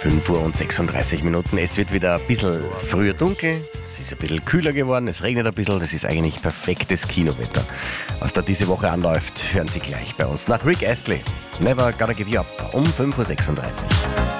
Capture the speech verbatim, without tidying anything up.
fünf Uhr und sechsunddreißig Minuten. Es wird wieder ein bisschen früher dunkel, es ist ein bisschen kühler geworden, es regnet ein bisschen, das ist eigentlich perfektes Kinowetter. Was da diese Woche anläuft, hören Sie gleich bei uns nach Rick Astley. Never Gotta Give You Up um fünf Uhr sechsunddreißig.